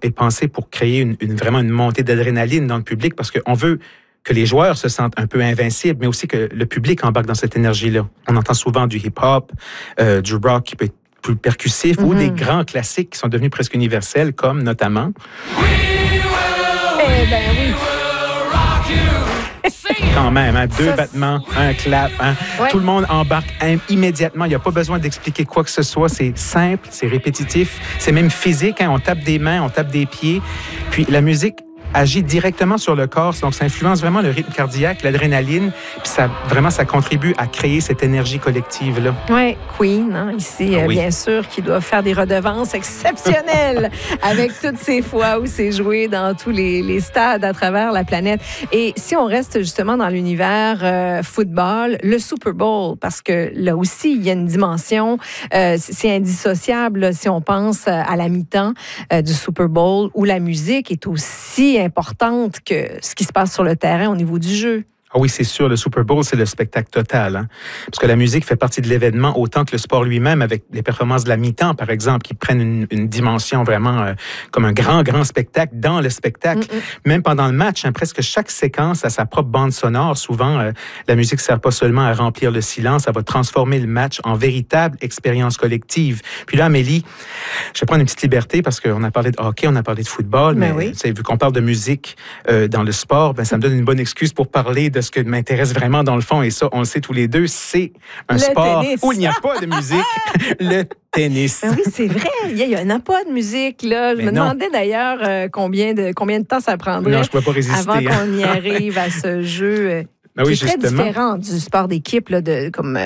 est pensé pour créer vraiment une montée d'adrénaline dans le public parce qu'on veut que les joueurs se sentent un peu invincibles, mais aussi que le public embarque dans cette énergie-là. On entend souvent du hip-hop, du rock qui peut être plus percussif ou des grands classiques qui sont devenus presque universels, comme notamment... Eh ben oui. Quand même, hein, 2 battements, un clap. Hein. Ouais. Tout le monde embarque immédiatement. Il n'y a pas besoin d'expliquer quoi que ce soit. C'est simple, c'est répétitif, c'est même physique. Hein. On tape des mains, on tape des pieds. Puis la musique agit directement sur le corps, donc ça influence vraiment le rythme cardiaque, l'adrénaline, puis ça contribue à créer cette énergie collective-là. Oui, Queen, hein, ici, oui. bien sûr, qui doit faire des redevances exceptionnelles avec toutes ces fois où c'est joué dans tous les stades à travers la planète. Et si on reste justement dans l'univers football, le Super Bowl, parce que là aussi, il y a une dimension, c'est indissociable là, si on pense à la mi-temps du Super Bowl, où la musique est aussi importante que ce qui se passe sur le terrain au niveau du jeu. Ah oui, c'est sûr, le Super Bowl, c'est le spectacle total. Hein? Parce que la musique fait partie de l'événement autant que le sport lui-même, avec les performances de la mi-temps, par exemple, qui prennent une dimension vraiment comme un grand spectacle dans le spectacle. Même pendant le match, hein, presque chaque séquence a sa propre bande sonore. Souvent, la musique ne sert pas seulement à remplir le silence, elle va transformer le match en véritable expérience collective. Puis là, Amélie, je vais prendre une petite liberté parce qu'on a parlé de hockey, on a parlé de football, mais oui. Vu qu'on parle de musique dans le sport, ça me donne une bonne excuse pour parler de ce que m'intéresse vraiment dans le fond, et ça, on le sait tous les deux, c'est un sport tennis. où il n'y a pas de musique, le tennis. Ben oui, c'est vrai, il n'y en a pas de musique. Là. Je me demandais d'ailleurs combien de temps ça prendrait non, je pouvais pas résister, avant qu'on y arrive à ce jeu. Ben oui, qui est très différent du sport d'équipe, là, comme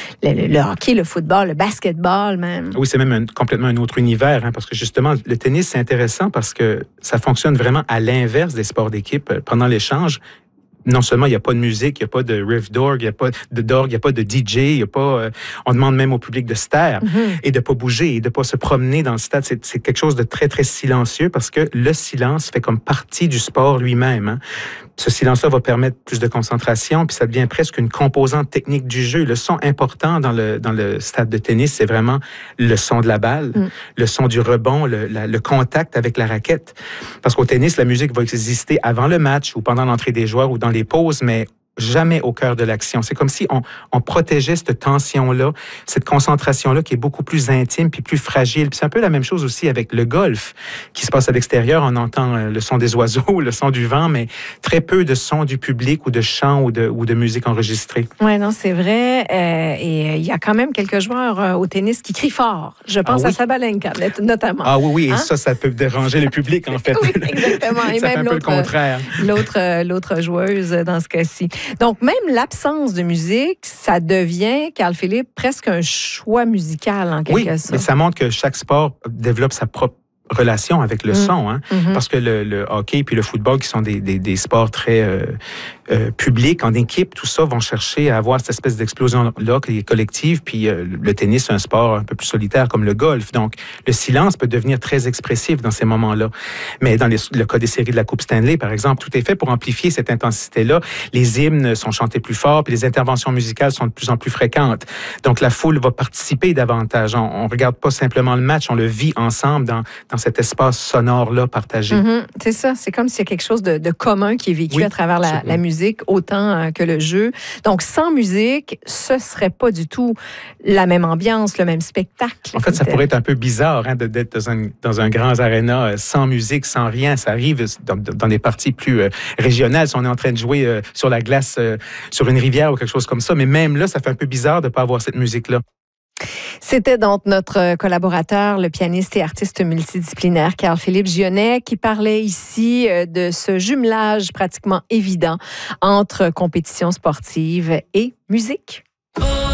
le hockey, le football, le basketball même. Oui, c'est même complètement un autre univers, hein, parce que justement, le tennis, c'est intéressant parce que ça fonctionne vraiment à l'inverse des sports d'équipe. Pendant l'échange, non seulement il n'y a pas de musique, il n'y a pas de riff d'orgue, il n'y a pas d'orgue, il n'y a pas de DJ, il y a pas, on demande même au public de se taire et de ne pas bouger et de ne pas se promener dans le stade. C'est quelque chose de très, très silencieux parce que le silence fait comme partie du sport lui-même. Hein. Ce silence-là va permettre plus de concentration, puis ça devient presque une composante technique du jeu. Le son important dans le stade de tennis, c'est vraiment le son de la balle, le son du rebond, le contact avec la raquette. Parce qu'au tennis, la musique va exister avant le match ou pendant l'entrée des joueurs ou dans les pauses, mais jamais au cœur de l'action. C'est comme si on protégeait cette tension-là, cette concentration-là qui est beaucoup plus intime puis plus fragile. Puis c'est un peu la même chose aussi avec le golf qui se passe à l'extérieur. On entend le son des oiseaux, le son du vent, mais très peu de son du public ou de chant ou de musique enregistrée. Oui, non, c'est vrai. Et il y a quand même quelques joueurs au tennis qui crient fort. Je pense à Sabalenka, notamment. Ah oui, et ça peut déranger le public, en fait. Oui, exactement. Et ça même fait un peu le contraire. L'autre joueuse dans ce cas-ci. Donc, même l'absence de musique, ça devient, Carl-Philippe, presque un choix musical, en quelque sorte. Oui, mais ça montre que chaque sport développe sa propre relation avec le son, hein? Parce que le hockey puis le football, qui sont des sports très publics, en équipe, tout ça, vont chercher à avoir cette espèce d'explosion-là qui est collective, puis le tennis, c'est un sport un peu plus solitaire comme le golf. Donc, le silence peut devenir très expressif dans ces moments-là. Mais dans le cas des séries de la Coupe Stanley, par exemple, tout est fait pour amplifier cette intensité-là. Les hymnes sont chantés plus fort, puis les interventions musicales sont de plus en plus fréquentes. Donc, la foule va participer davantage. On ne regarde pas simplement le match, on le vit ensemble dans cet espace sonore-là partagé. C'est ça, c'est comme s'il y a quelque chose de commun qui est vécu à travers la musique, autant que le jeu. Donc, sans musique, ce serait pas du tout la même ambiance, le même spectacle. En fait, ça pourrait être un peu bizarre d'être dans un grand aréna sans musique, sans rien. Ça arrive dans des parties plus régionales, si on est en train de jouer sur la glace, sur une rivière ou quelque chose comme ça. Mais même là, ça fait un peu bizarre de ne pas avoir cette musique-là. C'était donc notre collaborateur, le pianiste et artiste multidisciplinaire Carl-Philippe Gionnet, qui parlait ici de ce jumelage pratiquement évident entre compétition sportive et musique.